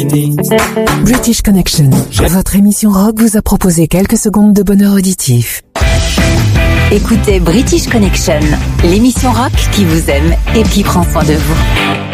British Connection, votre émission rock vous a proposé quelques secondes de bonheur auditif. Écoutez British Connection, l'émission rock qui vous aime et qui prend soin de vous.